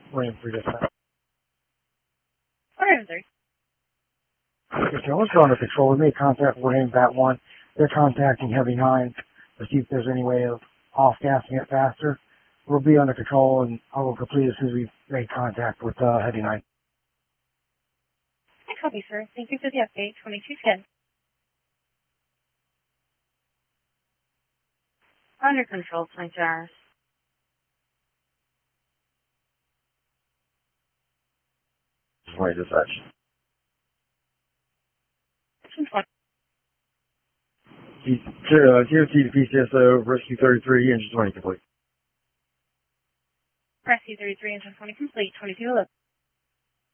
William 3 dispatch. William 3. Okay, let's go under control. We made contact with William Bat 1. They're contacting Heavy 9 to see if there's any way of off-gassing it faster. We'll be under control, and I will complete as soon as we've made contact with Heavy 9. Copy, sir. Thank you for the update. 2210. Under control, 22 hours. Wait, dispatch. 220. GOT to PCSO, Rescue 33, Engine 20 complete. Rescue 33, Engine 20 complete. 2211.